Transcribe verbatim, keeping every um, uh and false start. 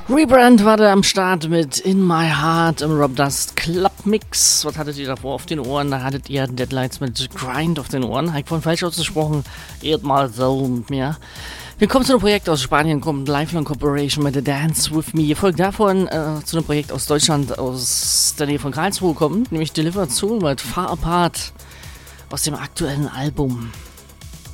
Rebrand war da am Start mit In My Heart im Rob Dust Club Mix. Was hattet ihr davor auf den Ohren? Da hattet ihr Deadlights mit Grind auf den Ohren. Habe ich vorhin falsch ausgesprochen. Ehrt mal so mit mir. Wir kommen zu einem Projekt aus Spanien, kommt Lifelong Corporation mit The Dance With Me. Ihr folgt davon äh, zu einem Projekt aus Deutschland, aus der Nähe von Karlsruhe kommt, nämlich Delivered Soul mit Far Apart aus dem aktuellen Album.